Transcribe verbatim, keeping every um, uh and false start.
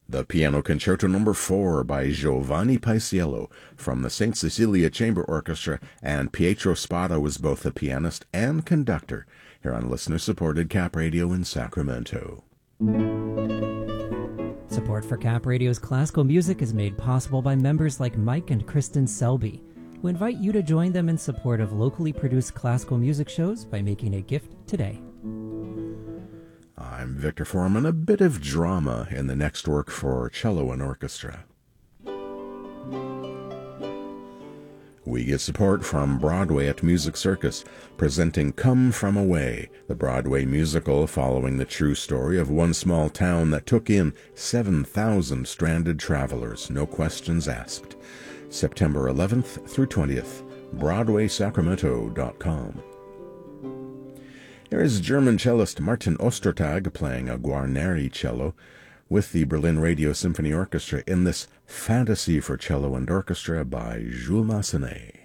The Piano Concerto Number four by Giovanni Paisiello from the Saint Cecilia Chamber Orchestra, and Pietro Spada was both the pianist and conductor, here on listener-supported Cap Radio in Sacramento. Support for Cap Radio's classical music is made possible by members like Mike and Kristen Selby, who invite you to join them in support of locally produced classical music shows by making a gift today. I'm Victor Foreman. A bit of drama in the next work for cello and orchestra. We get support from Broadway at Music Circus, presenting Come From Away, the Broadway musical following the true story of one small town that took in seven thousand stranded travelers, no questions asked. September eleventh through twentieth, broadway sacramento dot com. Here is German cellist Martin Ostertag playing a Guarneri cello with the Berlin Radio Symphony Orchestra in this Fantasy for Cello and Orchestra by Jules Massenet.